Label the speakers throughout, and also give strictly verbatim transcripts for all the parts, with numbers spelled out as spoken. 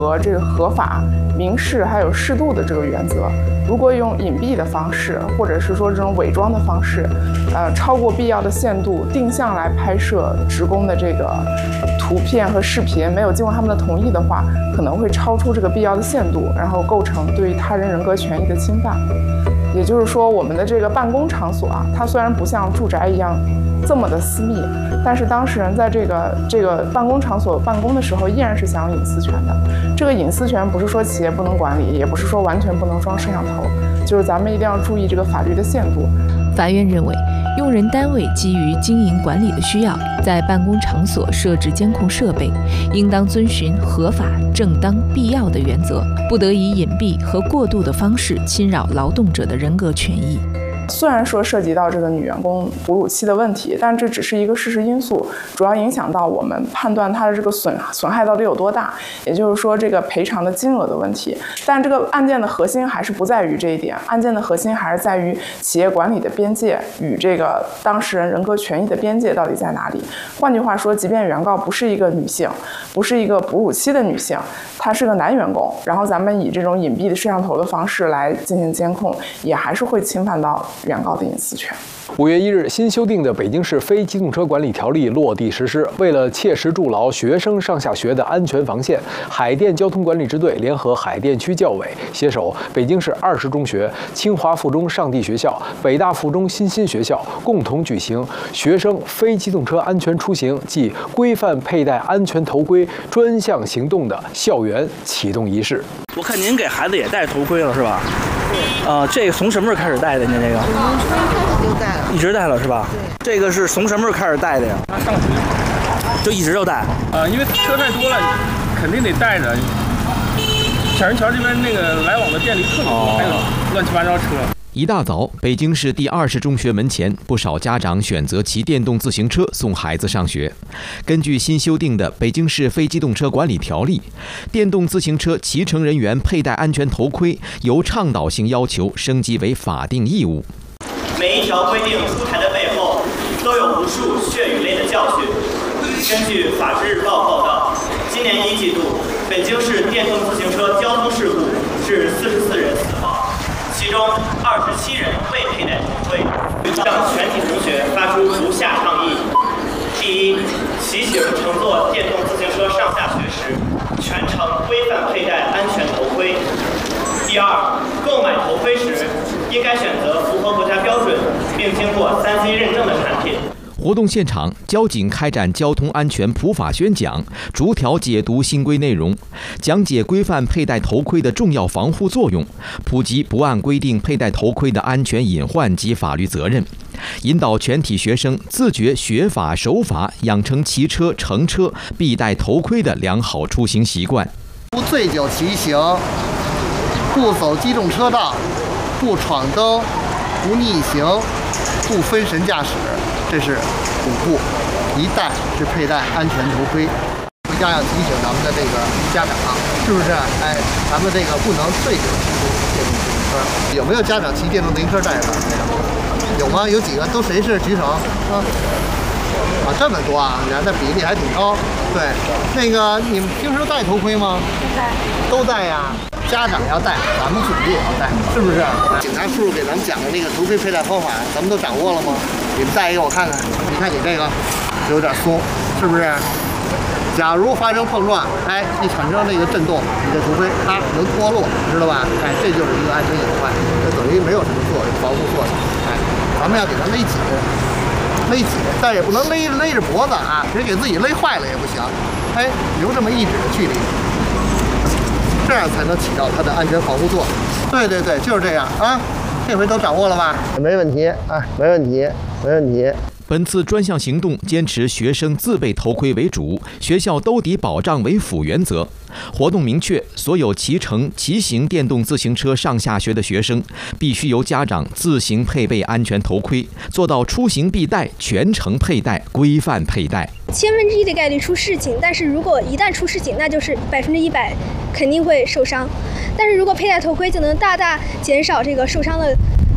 Speaker 1: 和这个合法、明示还有适度的这个原则。如果用隐蔽的方式，或者是说这种伪装的方式，呃，超过必要的限度，定向来拍摄职工的这个图片和视频，没有经过他们的同意的话，可能会超出这个必要的限度，然后构成对他人人格权益的侵犯。也就是说，我们的这个办公场所啊，它虽然不像住宅一样这么的私密，但是当事人在这个这个办公场所办公的时候，依然是享有隐私权的。这个隐私权不是说企业不能管理，也不是说完全不能装摄像头，就是咱们一定要注意这个法律的限度。
Speaker 2: 法院认为，用人单位基于经营管理的需要，在办公场所设置监控设备，应当遵循合法、正当、必要的原则，不得以隐蔽和过度的方式侵扰劳动者的人格权益。
Speaker 1: 虽然说涉及到这个女员工哺乳期的问题，但这只是一个事实因素，主要影响到我们判断它的这个损损害到底有多大，也就是说这个赔偿的金额的问题。但这个案件的核心还是不在于这一点，案件的核心还是在于企业管理的边界与这个当事人人格权益的边界到底在哪里。换句话说，即便原告不是一个女性，不是一个哺乳期的女性，她是个男员工，然后咱们以这种隐蔽的摄像头的方式来进行监控，也还是会侵犯到原告的隐私权。
Speaker 3: 五月一日，新修订的北京市非机动车管理条例落地实施。为了切实筑牢学生上下学的安全防线，海淀交通管理支队联合海淀区教委，携手北京市二十中学、清华附中上地学校、北大附中新兴学校，共同举行学生非机动车安全出行暨规范佩戴安全头盔专项行动的校园启动仪式。
Speaker 4: 我看您给孩子也戴头盔了是吧？呃，这个从什么时候开始戴的？您这个？
Speaker 5: 从初中开始就戴了。
Speaker 4: 一直戴了是吧？
Speaker 5: 对。
Speaker 4: 这个是从什么时候开始戴的呀？
Speaker 6: 他上学
Speaker 4: 就一直就戴。
Speaker 6: 啊，因为车太多了，肯定得带着。小人桥这边那个来往的店里特别多，还有乱七八糟车。
Speaker 7: 一大早，北京市第二十中学门前，不少家长选择骑电动自行车送孩子上学。根据新修订的《北京市非机动车管理条例》，电动自行车骑乘人员佩戴安全头盔由倡导性要求升级为法定义务。
Speaker 8: 每一条规定出台的背后，都有无数血与泪的教训。根据《法制日报》报道，今年一季度，北京市电动自行车交通事故致四十四人死亡。其中二十七人未佩戴头盔，向全体同学发出如下倡议：第一，骑行乘坐电动自行车上下学时，全程规范佩戴安全头盔；第二，购买头盔时，应该选择符合国家标准并经过三 C 认证的产品。
Speaker 7: 活动现场，交警开展交通安全普法宣讲，逐条解读新规内容，讲解规范佩戴头盔的重要防护作用，普及不按规定佩戴头盔的安全隐患及法律责任，引导全体学生自觉学法守法，养成骑车、乘车必戴头盔的良好出行习惯。
Speaker 9: 不醉酒骑行，不走机动车道，不闯灯，不逆行，不分神驾驶。这是五步，一戴是佩戴安全头盔。回家要提醒咱们的这个家长，是不是？哎，咱们这个不能醉酒骑电动自行车。有没有家长骑电动自行车带着？有吗？有几个？都谁是举手？啊啊，这么多啊！你看这比例还挺高。对，那个你们平时戴头盔吗？
Speaker 5: 不戴。
Speaker 9: 都戴呀。家长要戴，咱们自己也要戴，是不是？警察叔叔给咱们讲的那个头盔佩戴方法，咱们都掌握了吗？你们戴一个我看看。你看你这个有点松，是不是？假如发生碰撞，哎，一产生这个震动，你的头盔它能脱落，知道吧？哎，这就是一个安全隐患，这等于没有什么作用，防护作用。哎，咱们要给它勒紧，勒紧，但也不能勒勒着脖子啊，别给自己勒坏了也不行。哎，留这么一指的距离。这样才能起到它的安全防护作用。对对对，就是这样啊！这回都掌握了吧？没问题啊，没问题，没问题。
Speaker 7: 本次专项行动坚持学生自备头盔为主，学校兜底保障为辅原则。活动明确，所有骑乘、骑行电动自行车上下学的学生，必须由家长自行配备安全头盔，做到出行必戴、全程佩戴、规范佩戴。
Speaker 10: 千分之一的概率出事情，但是如果一旦出事情，那就是百分之一百肯定会受伤。但是如果佩戴头盔，就能大大减少这个受伤的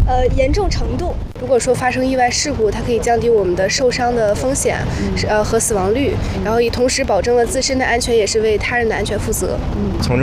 Speaker 10: 呃严重程度。
Speaker 5: 如果说发生意外事故，它可以降低我们的受伤的风险，呃和死亡率，然后也同时保证了自身的安全，也是为他人的安全负责。
Speaker 11: 从